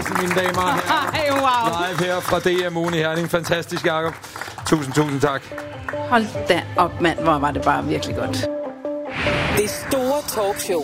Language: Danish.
rejse, mine damer og herrer. Ej, wow. Live her fra DM Ugen i Herning. Fantastisk, Jacob. Tusind tak. Hold da op, mand. Hvor var det bare virkelig godt. Det store talkshow